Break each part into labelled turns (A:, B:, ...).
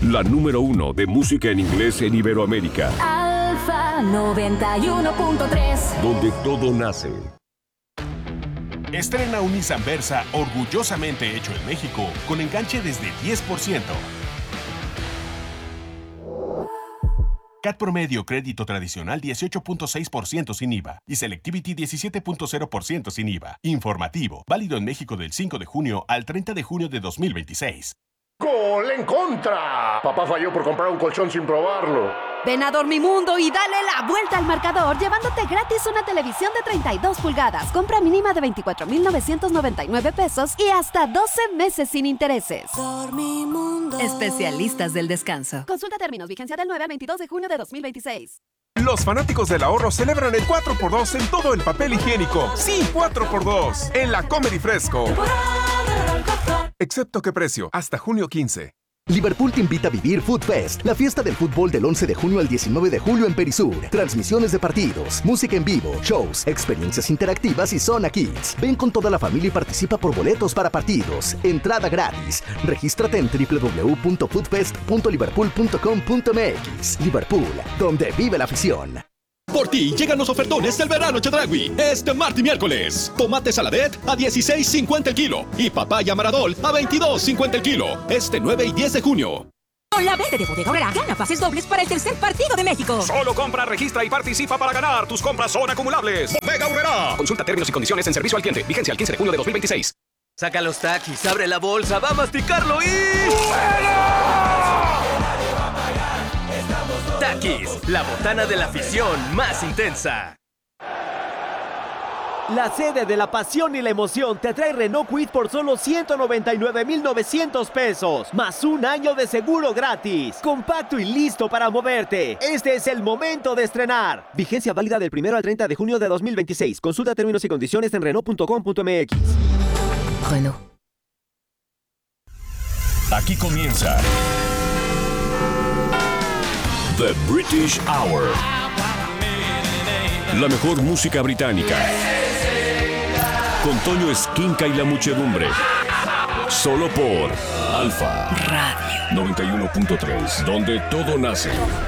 A: la número 1 de música en inglés en Iberoamérica.
B: Alfa 91.3,
A: donde todo nace.
C: Estrena un Nissan Versa orgullosamente hecho en México con enganche desde 10%. CAT promedio crédito tradicional 18.6% sin IVA y Selectivity 17.0% sin IVA. Informativo, válido en México del 5 de junio al 30 de junio de 2026.
D: ¡Gol en contra! Papá falló por comprar un colchón sin probarlo.
E: Ven a Dormimundo y dale la vuelta al marcador llevándote gratis una televisión de 32 pulgadas. Compra mínima de 24,999 pesos y hasta 12 meses sin intereses.
F: Dormimundo.
E: Especialistas del descanso. Consulta términos. Vigencia del 9 al 22 de junio de 2026.
G: Los fanáticos del ahorro celebran el 4x2 en todo el papel higiénico. Sí, 4x2 en la Comer y Fresco. Excepto qué precio, hasta junio 15.
H: Liverpool te invita a vivir Food Fest, la fiesta del fútbol del 11 de junio al 19 de julio en Perisur. Transmisiones de partidos, música en vivo, shows, experiencias interactivas y Zona Kids. Ven con toda la familia y participa por boletos para partidos. Entrada gratis. Regístrate en www.foodfest.liverpool.com.mx. Liverpool, donde vive la afición.
I: Por ti llegan los ofertones del verano Chedraui. Este martes y miércoles. Tomate saladet a $16.50 el kilo. Y papaya maradol a $22.50 el kilo. Este 9 y 10 de junio.
J: Con la venta de Bodega Aurrera, gana pases dobles para el tercer partido de México.
K: Solo compra, registra y participa para ganar. Tus compras son acumulables. Bodega Aurrera. Consulta términos y condiciones en servicio al cliente. Vigencia al 15 de junio de 2026.
L: Saca los Takis, abre la bolsa, va a masticarlo y... Takis, la botana de la afición más intensa.
M: La sede de la pasión y la emoción te trae Renault Kwid por solo 199,900 pesos, más un año de seguro gratis. Compacto y listo para moverte. Este es el momento de estrenar. Vigencia válida del 1 al 30 de junio de 2026. Consulta términos y condiciones en Renault.com.mx.
A: Renault. Aquí comienza The British Hour. La mejor música británica. Con Toño Esquinca y la muchedumbre. Solo por Alfa Radio 91.3, donde todo nace.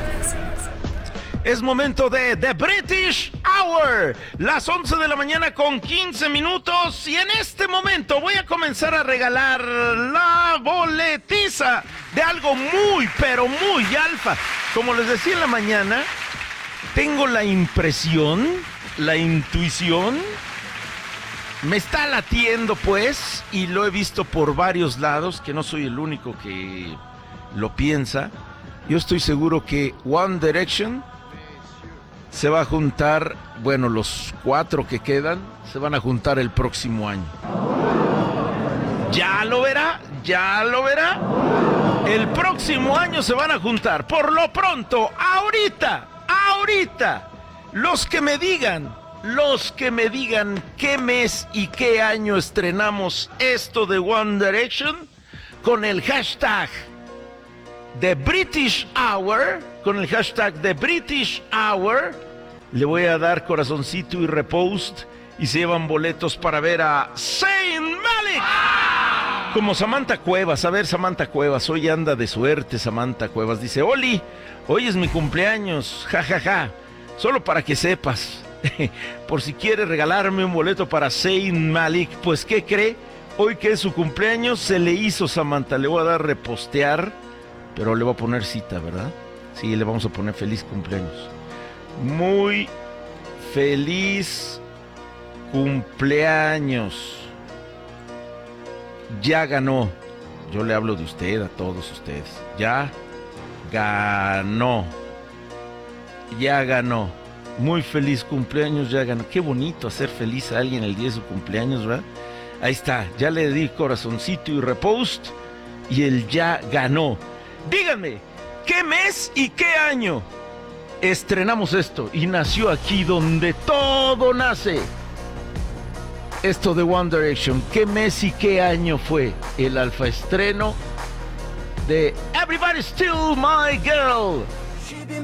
N: Es momento de The British Hour, las 11 de la mañana con 15 minutos. Y en este momento voy a comenzar a regalar la boletiza de algo muy, pero muy alfa. Como les decía en la mañana, tengo la impresión, la intuición, me está latiendo pues, y lo he visto por varios lados, que no soy el único que lo piensa. Yo estoy seguro que One Direction se va a juntar, bueno, los 4 que quedan se van a juntar el próximo año. Ya lo verá, ya lo verá. El próximo año se van a juntar. Por lo pronto, ahorita, los que me digan qué mes y qué año estrenamos esto de One Direction, con el hashtag The British Hour, le voy a dar corazoncito y repost y se llevan boletos para ver a Zayn Malik. Como Samantha Cuevas, a ver Samantha Cuevas, hoy anda de suerte Samantha Cuevas, dice: Oli, hoy es mi cumpleaños, jajaja, solo para que sepas, por si quiere regalarme un boleto para Zayn Malik, pues ¿qué cree? Hoy que es su cumpleaños se le hizo Samantha, le voy a dar repostear, pero le voy a poner cita, ¿verdad? Sí, le vamos a poner feliz cumpleaños. Muy feliz cumpleaños. Ya ganó. Yo le hablo de usted, a todos ustedes. Ya ganó. Muy feliz cumpleaños, ya ganó. Qué bonito hacer feliz a alguien el día de su cumpleaños, ¿verdad? Ahí está, ya le di corazoncito y repost y él ya ganó. Díganme, ¿qué mes y qué año estrenamos esto? Y nació aquí donde todo nace. Esto de One Direction, ¿qué mes y qué año fue el alfa estreno de Everybody's Still My Girl?